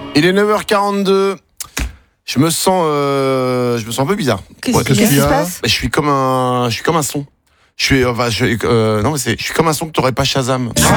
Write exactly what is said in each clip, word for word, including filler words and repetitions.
Il est neuf heures quarante-deux. Je me sens, euh, je me sens un peu bizarre. Qu'est-ce Ouais, qu'il y a Qu'est-ce qu'il y a? Je suis comme un, je suis comme un son. Je suis, enfin, je, euh, non mais c'est, je suis comme un son que t'aurais pas Shazam. Et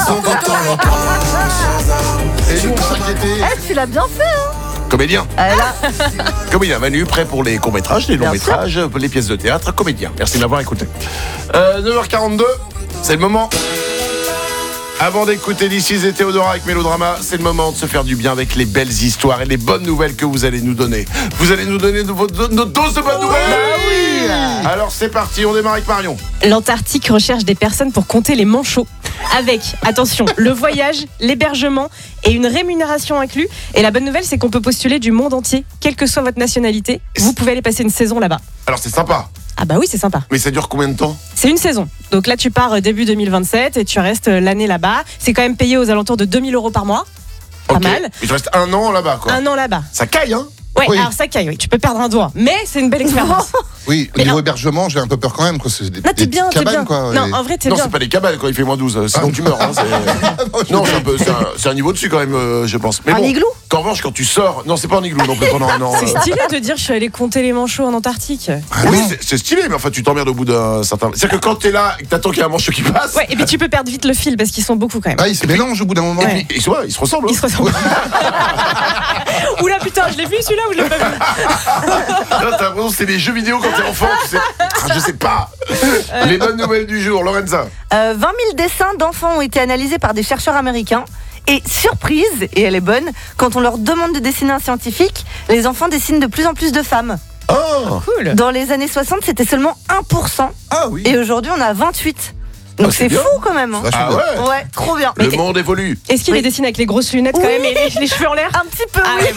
nous, on s'inquiétait. Eh, tu l'as bien fait, hein. Comédien. Ah, là. Comédien, Manu, prêt pour les courts-métrages, les longs-métrages, les pièces de théâtre, comédien. Merci de m'avoir écouté. Euh, neuf heures quarante-deux, c'est le moment. Avant d'écouter This is et Théodora avec Mélodrama, c'est le moment de se faire du bien avec les belles histoires et les bonnes nouvelles que vous allez nous donner. Vous allez nous donner nos, nos doses de bonnes nouvelles. oui. Alors c'est parti, on démarre avec Marion. L'Antarctique recherche des personnes pour compter les manchots. Avec, attention, le voyage, l'hébergement et une rémunération inclus. Et la bonne nouvelle, c'est qu'on peut postuler du monde entier, quelle que soit votre nationalité. Vous pouvez aller passer une saison là-bas. Alors c'est sympa, Ah bah oui, c'est sympa. mais ça dure combien de temps? C'est une saison. Donc là, tu pars euh, début deux mille vingt-sept et tu restes euh, l'année là-bas. C'est quand même payé aux alentours de deux mille euros par mois. Pas Ok. mal. Il te reste un an là-bas quoi. Un an là-bas. Ça caille hein. Ouais, Oui. alors ça caille, oui. Tu peux perdre un doigt. Mais c'est une belle expérience. Oui, au Mais niveau non. hébergement, j'ai un peu peur quand même. Quoi. C'est des, Là, t'es des bien, petites t'es cabanes, bien. quoi. Non, et- en vrai, t'es Non, bien. c'est pas des cabales quand il fait moins douze, euh, sinon tu meurs. Hein, c'est... Non, c'est un, peu, c'est, un, c'est un niveau dessus quand même, euh, je pense. Mais Un bon, igloo qu'en revanche, quand tu sors. Non, c'est pas un igloo non plus pendant un an. C'est euh. stylé de dire je suis allé compter les manchots en Antarctique. Ah Oui, oui. c'est, c'est stylé, mais enfin, tu t'emmerdes au bout d'un certain. C'est-à-dire que quand t'es là et que t'attends qu'il y ait un manchot qui passe. Ouais, et puis tu peux perdre vite le fil parce qu'ils sont beaucoup quand même. Ah, ils se mélangent au bout d'un moment. Ouais. Ils, se- ouais, ils se ressemblent. Ils se ressemblent. Oula putain, je l'ai vu celui-là ou je l'ai pas vu? Là, t'as l'impression que c'est les jeux vidéo quand t'es enfant, tu sais. Ah, je sais pas. Les bonnes nouvelles du jour, Lorenza. Euh, vingt mille dessins d'enfants ont été analysés par des chercheurs américains. Et surprise, et elle est bonne, quand on leur demande de dessiner un scientifique, les enfants dessinent de plus en plus de femmes. Oh, Cool. Dans les années soixante, c'était seulement un pour cent. ah oui. Et aujourd'hui, on a vingt-huit. Donc Ah, c'est c'est bien. fou quand même. hein. Vachement Ah bien. ouais. Ouais, trop bien. Le monde évolue. Est-ce qu'il Oui. les dessine avec les grosses lunettes quand Oui. même et les, les cheveux en l'air? Un petit peu, Ah oui. ouais,